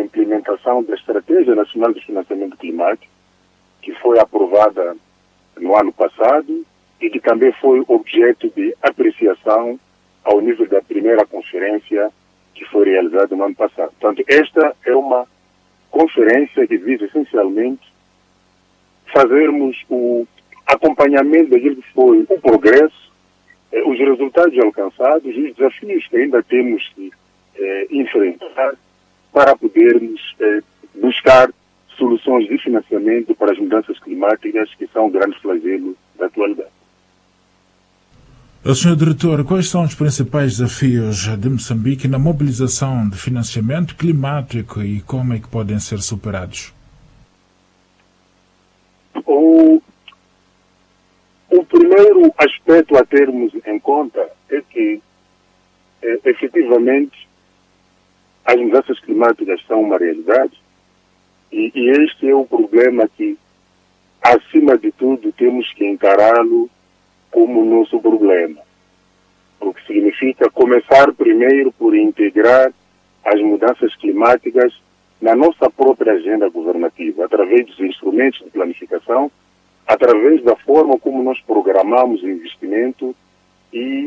implementação da Estratégia Nacional de Financiamento Climático, que foi aprovada no ano passado e que também foi objeto de apreciação ao nível da primeira conferência que foi realizada no ano passado. Portanto, esta é uma conferência que visa essencialmente fazermos o acompanhamento daquilo que foi o progresso, os resultados alcançados e os desafios que ainda temos que enfrentar para podermos buscar soluções de financiamento para as mudanças climáticas, que são um grande flagelo da atualidade. Senhor Diretor, quais são os principais desafios de Moçambique na mobilização de financiamento climático e como é que podem ser superados? O primeiro aspecto a termos em conta é que, efetivamente, as mudanças climáticas são uma realidade e este é o problema que, acima de tudo, temos que encará-lo como nosso problema. O que significa começar primeiro por integrar as mudanças climáticas na nossa própria agenda governativa, através dos instrumentos de planificação, através da forma como nós programamos o investimento e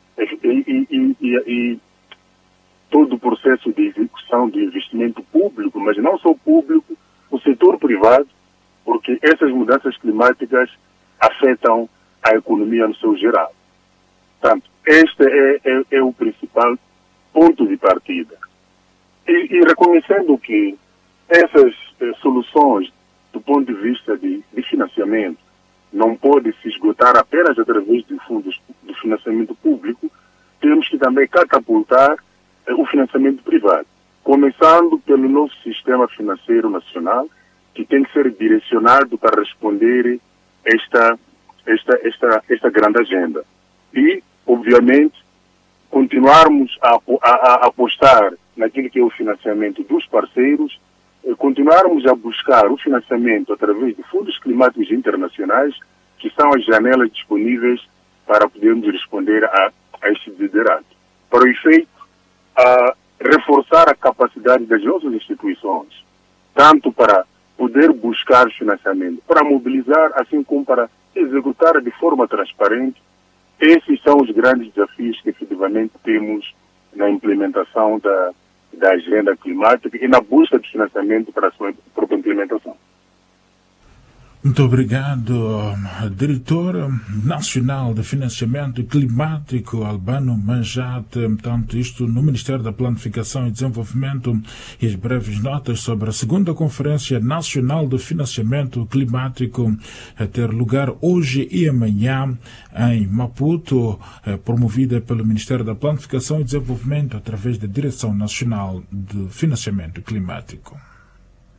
todo o processo de execução do investimento público, mas não só público, o setor privado, porque essas mudanças climáticas afetam a economia no seu geral. Portanto, este é o principal ponto de partida. E reconhecendo que essas soluções, do ponto de vista de financiamento, não podem se esgotar apenas através de fundos do financiamento público, temos que também catapultar o financiamento privado, começando pelo nosso sistema financeiro nacional, que tem que ser direcionado para responder esta grande agenda. E, obviamente, continuarmos a apostar naquilo que é o financiamento dos parceiros, continuarmos a buscar o financiamento através de fundos climáticos internacionais, que são as janelas disponíveis para podermos responder a este desiderato. Para o efeito, reforçar a capacidade das nossas instituições, tanto para poder buscar financiamento, para mobilizar, assim como para executar de forma transparente. Esses são os grandes desafios que efetivamente temos na implementação da agenda climática e na busca de financiamento para a sua própria implementação. Muito obrigado, Diretor Nacional de Financiamento Climático, Albano Manjate. Portanto, isto no Ministério da Planificação e Desenvolvimento, e as breves notas sobre a segunda Conferência Nacional de Financiamento Climático a ter lugar hoje e amanhã em Maputo, promovida pelo Ministério da Planificação e Desenvolvimento através da Direção Nacional de Financiamento Climático.